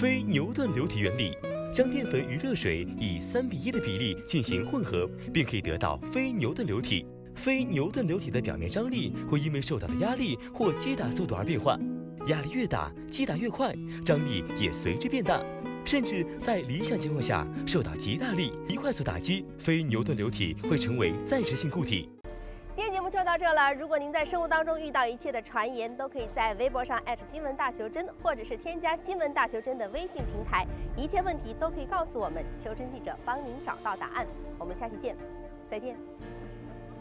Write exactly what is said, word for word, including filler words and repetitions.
非牛顿流体原理，将淀粉与热水以三比一的比例进行混合，便可以得到非牛顿流体。非牛顿流体的表面张力会因为受到的压力或击打速度而变化，压力越大，击打越快，张力也随之变大，甚至在理想情况下受到极大力一快速打击，非牛顿流体会成为暂时性固体。 今天节目就到这了。如果您在生活当中遇到一切的传言，都可以在微博上艾特新闻大求真，或者是添加新闻大求真的微信平台，一切问题都可以告诉我们，求真记者帮您找到答案。我们下期见，再见。